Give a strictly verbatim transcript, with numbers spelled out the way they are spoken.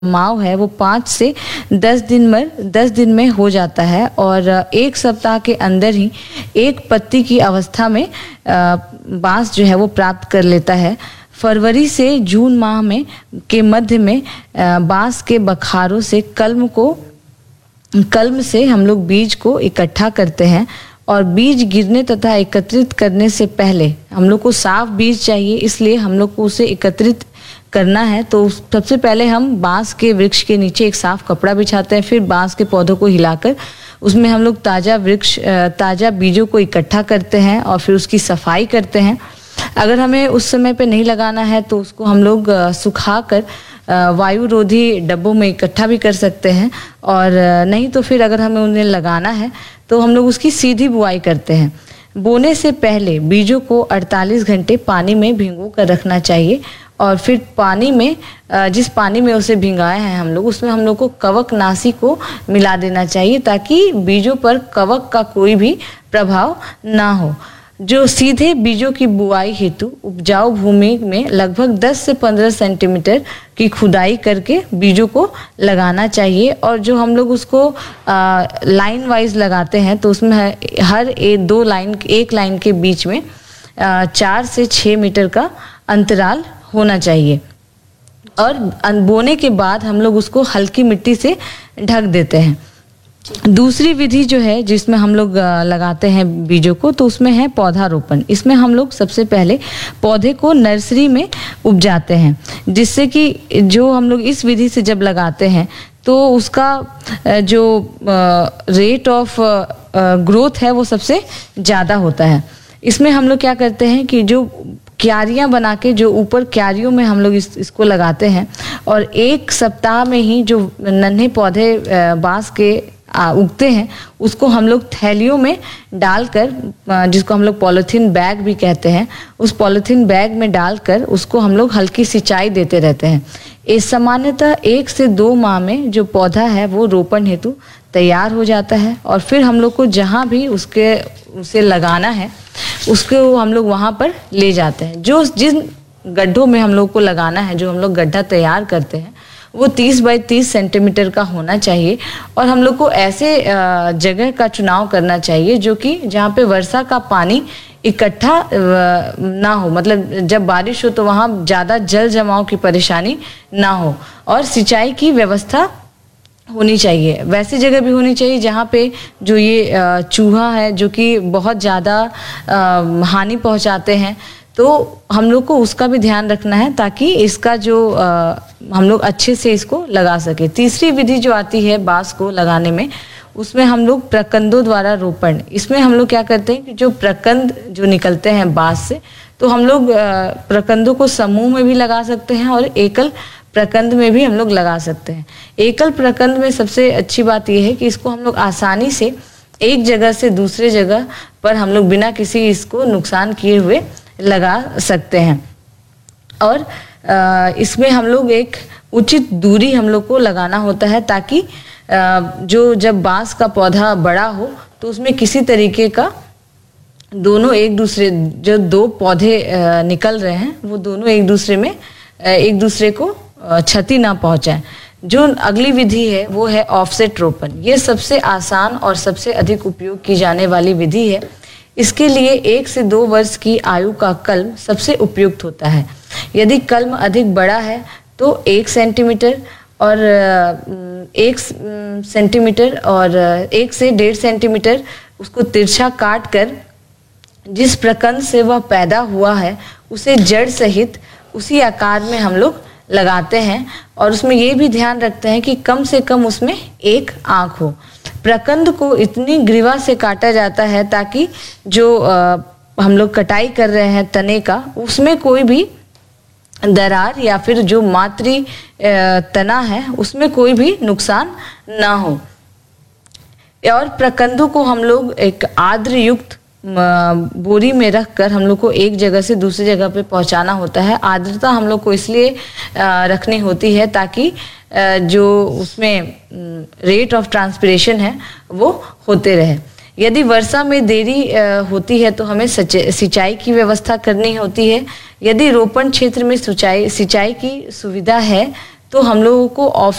माव है वो पाँच से दस दिन में दस दिन में हो जाता है और एक सप्ताह के अंदर ही एक पत्ती की अवस्था में बांस जो है वो प्राप्त कर लेता है। फरवरी से जून माह में के मध्य में बांस के बखारों से कलम को कलम से हम लोग बीज को इकट्ठा करते हैं और बीज गिरने तथा एकत्रित करने से पहले हम लोग को साफ बीज चाहिए, इसलिए हम लोग को उसे एकत्रित करना है। तो सबसे पहले हम बांस के वृक्ष के नीचे एक साफ कपड़ा बिछाते हैं, फिर बांस के पौधों को हिलाकर उसमें हम लोग ताज़ा वृक्ष ताज़ा बीजों को इकट्ठा करते हैं और फिर उसकी सफाई करते हैं। अगर हमें उस समय पे नहीं लगाना है तो उसको हम लोग सुखाकर वायु रोधी डब्बों में इकट्ठा भी कर सकते हैं, और नहीं तो फिर अगर हमें उन्हें लगाना है तो हम लोग उसकी सीधी बुआई करते हैं। बोने से पहले बीजों को अड़तालीस घंटे पानी में भिगो कर रखना चाहिए और फिर पानी में जिस पानी में उसे भिंगाए हैं हम लोग उसमें हम लोग को कवकनाशी को मिला देना चाहिए ताकि बीजों पर कवक का कोई भी प्रभाव ना हो। जो सीधे बीजों की बुआई हेतु उपजाऊ भूमि में लगभग दस से पंद्रह सेंटीमीटर की खुदाई करके बीजों को लगाना चाहिए, और जो हम लोग उसको आ, लाइन वाइज लगाते हैं तो उसमें हर एक दो लाइन एक लाइन के बीच में आ, चार से छः मीटर का अंतराल होना चाहिए। और बोने के बाद हम लोग उसको हल्की मिट्टी से ढक देते हैं। दूसरी विधि जो है जिसमें हम लोग लगाते हैं बीजों को तो उसमें है पौधारोपण। इसमें हम लोग सबसे पहले पौधे को नर्सरी में उपजाते हैं, जिससे कि जो हम लोग इस विधि से जब लगाते हैं तो उसका जो रेट ऑफ ग्रोथ है वो सबसे ज़्यादा होता है। इसमें हम लोग क्या करते हैं कि जो क्यारियां बना के जो ऊपर क्यारियों में हम लोग इस, इसको लगाते हैं और एक सप्ताह में ही जो नन्हे पौधे बांस के उगते हैं उसको हम लोग थैलियों में डालकर, जिसको हम लोग पॉलीथीन बैग भी कहते हैं, उस पॉलीथीन बैग में डालकर उसको हम लोग हल्की सिंचाई देते रहते हैं। इस सामान्यतः एक से दो माह में जो पौधा है वो रोपण हेतु तैयार हो जाता है और फिर हम लोग को जहाँ भी उसके उसे लगाना है उसको हम लोग वहाँ पर ले जाते हैं। जो जिन गड्ढों में हम लोग को लगाना है, जो हम लोग गड्ढा तैयार करते हैं वो तीस बाई तीस सेंटीमीटर का होना चाहिए, और हम लोग को ऐसे जगह का चुनाव करना चाहिए जो कि जहाँ पे वर्षा का पानी इकट्ठा ना हो, मतलब जब बारिश हो तो वहाँ ज़्यादा जल जमाव की परेशानी ना हो, और सिंचाई की व्यवस्था होनी चाहिए। वैसी जगह भी होनी चाहिए जहाँ पे जो ये चूहा है जो कि बहुत ज़्यादा हानि पहुँचाते हैं, तो हम लोग को उसका भी ध्यान रखना है ताकि इसका जो आ, हम लोग अच्छे से इसको लगा सके। तीसरी विधि जो आती है बांस को लगाने में उसमें हम लोग प्रकंदों द्वारा रोपण। इसमें हम लोग क्या करते हैं कि जो प्रकंद जो निकलते हैं बांस से, तो हम लोग प्रकंदों को समूह में भी लगा सकते हैं और एकल प्रकंद में भी हम लोग लगा सकते हैं। एकल प्रकंद में सबसे अच्छी बात यह है कि इसको हम लोग आसानी से एक जगह से दूसरे जगह पर हम लोग बिना किसी इसको नुकसान किए हुए लगा सकते हैं, और इसमें हम लोग एक उचित दूरी हम लोग को लगाना होता है ताकि जो जब बांस का पौधा बड़ा हो तो उसमें किसी तरीके का दोनों एक दूसरे जो दो पौधे निकल रहे हैं वो दोनों एक दूसरे में एक दूसरे को क्षति ना पहुंचाएं। जो अगली विधि है वो है ऑफसेट रोपण। ये सबसे आसान और सबसे अधिक उपयोग की जाने वाली विधि है। इसके लिए एक से दो वर्ष की आयु का कलम सबसे उपयुक्त होता है। यदि कलम अधिक बड़ा है तो एक सेंटीमीटर और एक सेंटीमीटर और एक से डेढ़ सेंटीमीटर उसको तिरछा काट कर जिस प्रकंद से वह पैदा हुआ है उसे जड़ सहित उसी आकार में हम लोग लगाते हैं, और उसमें ये भी ध्यान रखते हैं कि कम से कम उसमें एक आँख हो। प्रकंद को इतनी ग्रीवा से काटा जाता है ताकि जो आ, हम लोग कटाई कर रहे हैं तने का उसमें कोई भी दरार या फिर जो मातृ तना है उसमें कोई भी नुकसान ना हो। और प्रकंदों को हम लोग एक आर्द्र युक्त बोरी में रख कर हम लोग को एक जगह से दूसरी जगह पे पहुंचाना होता है। आर्द्रता हम लोग को इसलिए रखनी होती है ताकि जो उसमें रेट ऑफ ट्रांसपिरेशन है वो होते रहे। यदि वर्षा में देरी होती है तो हमें सिंचाई की व्यवस्था करनी होती है। यदि रोपण क्षेत्र में सिंचाई सिंचाई की सुविधा है तो हम लोगों को ऑफ